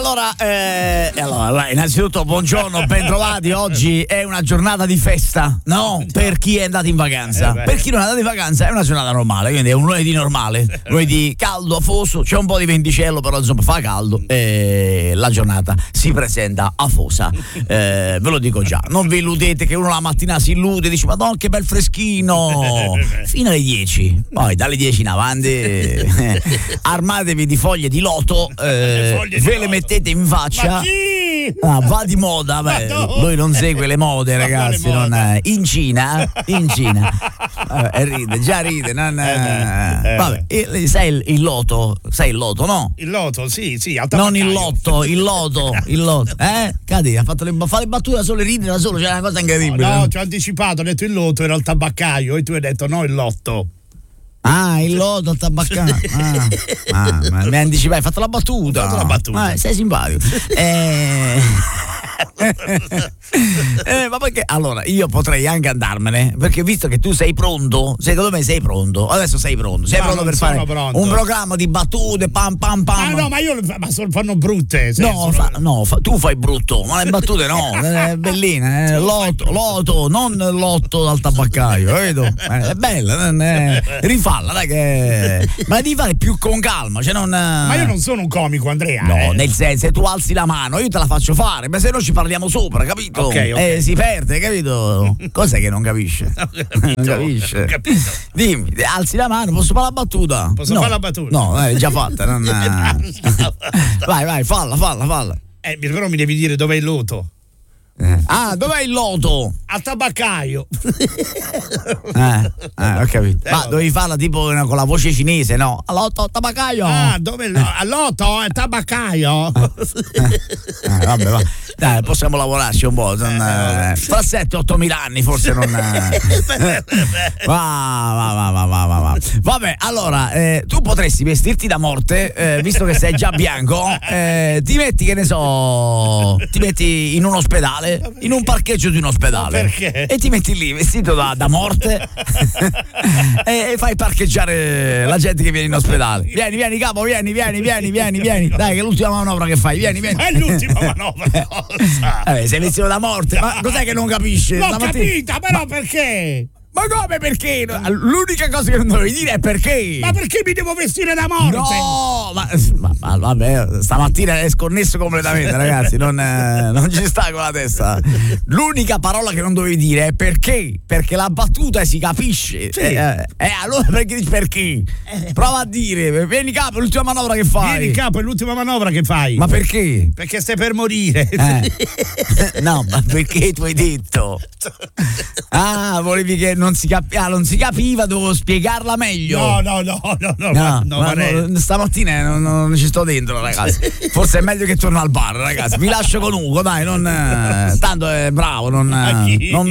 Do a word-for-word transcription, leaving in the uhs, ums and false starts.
allora, eh, allora, innanzitutto buongiorno, bentrovati. Oggi è una giornata di festa, no? Per chi è andato in vacanza. Eh per chi non è andato in vacanza è una giornata normale, quindi è un lunedì normale, lunedì caldo, afoso, c'è un po' di venticello, però insomma fa caldo e la giornata si presenta afosa. Eh, ve lo dico già, non vi illudete che uno la mattina si illude e dice madonna che bel freschino, fino alle dieci, poi dalle dieci in avanti eh, armatevi di foglie di loto, eh, Foglie di ve loto. le mettete in faccia. Ma chi? Ah, va di moda, beh, no. lui non segue le mode, ragazzi. quale moda? Non, eh, in Cina, in Cina, eh, ride, già ride. Non, eh, Eh beh, eh vabbè, il- sai il, il loto, sai il loto, no? Il loto, sì, sì, al Non il tabaccaio. lotto, il loto, il loto, eh? Cadi, ha fatto le, fa le battute da solo, ride da solo, c'è una cosa incredibile. No, ci ho anticipato, ho detto il loto era il tabaccaio e tu hai detto no il lotto. Ah, il loto, il tabaccano. Ah, ah, ma mi anticipai, hai fatto la battuta. Ho fatto la battuta. Ah, sei simpatico. Eh... eh, ma perché allora io potrei anche andarmene, perché visto che tu sei pronto, secondo me sei pronto. Adesso sei pronto, sei No, pronto non per sono fare pronto. un programma di battute pam pam pam. Ah no, ma io ma sono, fanno brutte. se No, sono- fa- no fa- tu fai brutto, ma le battute no, è bellina, eh, loto, loto, non lotto dal tabaccaio, capito? Eh, è bella, non è- rifalla, dai che ma la devi fare più con calma, cioè non Ma io non sono un comico, Andrea. no, eh. nel senso, se tu alzi la mano, io te la faccio fare, ma se no ci parliamo sopra, capito? Ok, ok. Eh, si perde, capito? Cos'è che non capisce? Non capisce. Ho capito. Dimmi, alzi la mano, posso fare la battuta? Posso No. fare la battuta? No, è già fatta. Non... vai, vai, falla, falla, falla. Eh, però mi devi dire dov'è il loto. Eh. Ah, dov'è il loto? Al tabaccaio. Eh, eh, ho capito. Eh, Ma vabbè. dovevi farla tipo con la voce cinese, no? All'otto tabaccaio. Ah, dove il lo- al loto? Al tabaccaio? Eh, vabbè, va. Dai, possiamo lavorarci un po'. Non, eh, fra sette ottomila anni forse non. eh. Va, va, va, va, va, va, va. Vabbè, allora, eh, tu potresti vestirti da morte, eh, visto che sei già bianco, eh, ti metti, che ne so, ti metti in un ospedale, in un parcheggio di un ospedale. Ma perché? E ti metti lì vestito da, da morte e, e fai parcheggiare la gente che viene in ospedale. Vieni, vieni, capo, vieni, vieni, vieni, vieni, vieni. Dai, che è l'ultima manovra che fai, vieni, vieni. Ma è l'ultima manovra, cosa? Eh, sei vestito da morte, ma cos'è che non capisce? L'ho Stamattina- capita, però perché? Ma come perché? L'unica cosa che non dovevi dire è perché. Ma perché mi devo vestire da morte? No, ma, ma- ma vabbè, stamattina è sconnesso completamente, ragazzi. Non, eh, non ci sta con la testa. L'unica parola che non dovevi dire è perché. Perché la battuta si capisce. Sì. Eh, eh, eh, allora perché dici perché? Prova a dire, vieni capo, l'ultima manovra che fai. Vieni capo, è l'ultima manovra che fai. Ma perché? Perché stai per morire. Eh. No, ma perché tu hai detto? Ah, volevi che non si, capi- ah, non si capiva, dovevo spiegarla meglio. No, no, no, no, no, No, ma- no, ma ma- no, stamattina non, non ci sto dentro, ragazzi. Forse è meglio che torno al bar, ragazzi. Vi lascio con Ugo, dai, non, eh, tanto è bravo, non, Ma chi? non